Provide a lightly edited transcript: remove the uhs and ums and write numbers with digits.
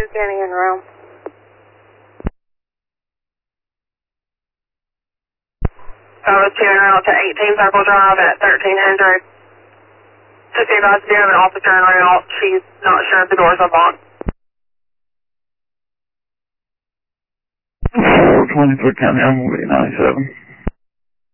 scanning in room. I was tuning out to 18 Circle Drive at 1300. To see about to have an officer en route. She's not sure if the door's unlocked. 23 County, I'm going to be 97.